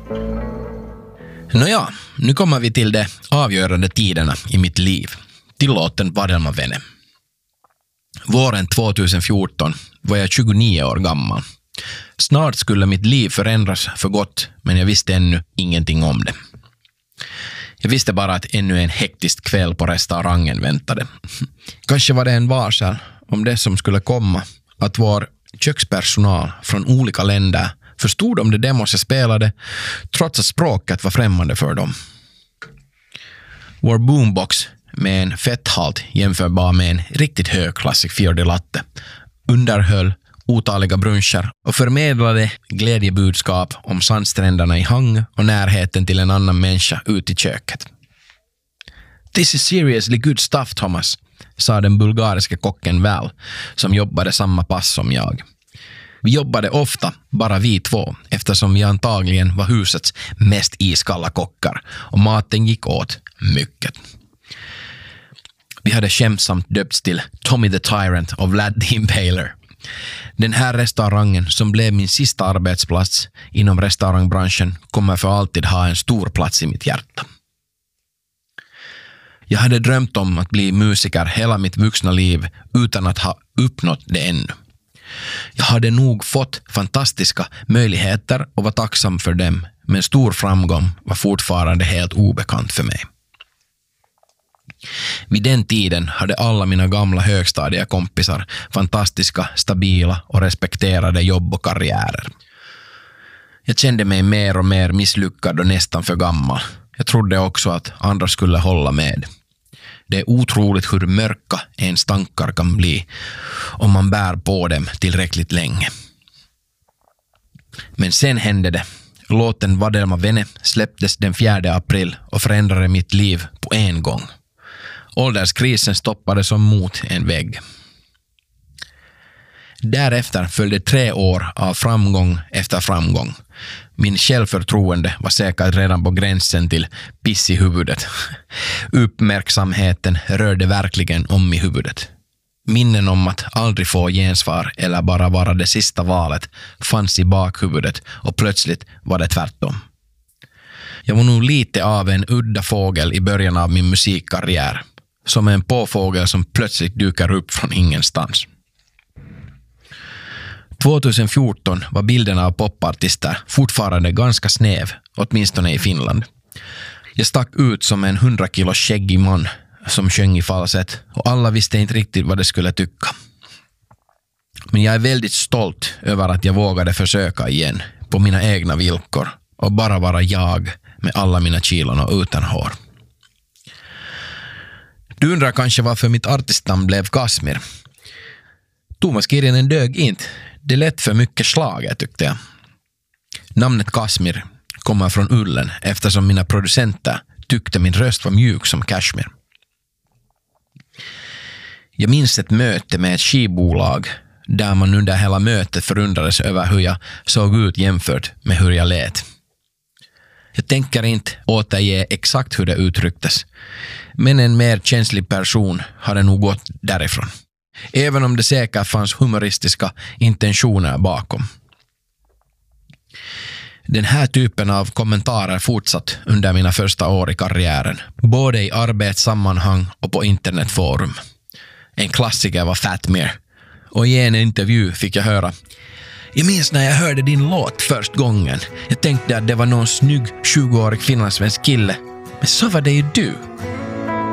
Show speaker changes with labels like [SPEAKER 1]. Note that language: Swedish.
[SPEAKER 1] Nåja, nu kommer vi till de avgörande tiderna i mitt liv. Till låten Vadelma vene. Våren 2014 var jag 29 år gammal. Snart skulle mitt liv förändras för gott, men jag visste ännu ingenting om det. Jag visste bara att ännu en hektisk kväll på restaurangen väntade. Kanske var det en varsel om det som skulle komma, att vår kökspersonal från olika länder förstod om det demos jag spelade, trots att språket var främmande för dem. Vår boombox med en fetthalt jämförbar med en riktigt högklassig Fior Latte underhöll otaliga bruncher och förmedlade glädjebudskap om sandstränderna i Hang och närheten till en annan människa ut i köket. "This is seriously good stuff, Thomas", sa den bulgariska kocken Val, som jobbade samma pass som jag. Vi jobbade ofta, bara vi två, eftersom vi antagligen var husets mest iskalla kockar och maten gick åt mycket. Vi hade skämtsamt döpts till Tommy the Tyrant och Vlad the Impaler. Den här restaurangen, som blev min sista arbetsplats inom restaurangbranschen, kommer för alltid ha en stor plats i mitt hjärta. Jag hade drömt om att bli musiker hela mitt vuxna liv utan att ha uppnått det ännu. Jag hade nog fått fantastiska möjligheter och var tacksam för dem, men stor framgång var fortfarande helt obekant för mig. Vid den tiden hade alla mina gamla högstadiekompisar fantastiska, stabila och respekterade jobb och karriärer. Jag kände mig mer och mer misslyckad och nästan för gammal. Jag trodde också att andra skulle hålla med. Det är otroligt hur mörka ens tankar kan bli om man bär på dem tillräckligt länge. Men sen hände det. Låten Vadelma vene släpptes den 4 april och förändrade mitt liv på en gång. Ålderskrisen stoppade som mot en vägg. Därefter följde 3 år av framgång efter framgång. Min självförtroende var säkert redan på gränsen till piss i huvudet. Uppmärksamheten rörde verkligen om i huvudet. Minnen om att aldrig få gensvar eller bara vara det sista valet fanns i bakhuvudet och plötsligt var det tvärtom. Jag var nog lite av en udda fågel i början av min musikkarriär. Som en påfågel som plötsligt dyker upp från ingenstans. 2014 var bilden av popartister fortfarande ganska snäv, åtminstone i Finland. Jag stack ut som en 100 kilo skäggig man som sjöng i falsett och alla visste inte riktigt vad de skulle tycka. Men jag är väldigt stolt över att jag vågade försöka igen på mina egna villkor och bara vara jag med alla mina kilon och utan hår. Du undrar kanske varför mitt artistnamn blev Kasmir. Thomas Kirjanen dög inte. Det lät för mycket slaget, tyckte jag. Namnet Kasmir kommer från ullen eftersom mina producenter tyckte min röst var mjuk som kashmir. Jag minns ett möte med ett skibolag där man under hela mötet förundrades över hur jag såg ut jämfört med hur jag lät. Jag tänker inte återge exakt hur det uttrycktes, men en mer känslig person hade nog gått därifrån. Även om det säkert fanns humoristiska intentioner bakom. Den här typen av kommentarer fortsatt under mina första år i karriären, både i arbetssammanhang och på internetforum. En klassiker var Fatmir, och i en intervju fick jag höra: "Jag minns när jag hörde din låt först gången. Jag tänkte att det var någon snygg 20-årig finlandssvensk kille. Men så var det ju du."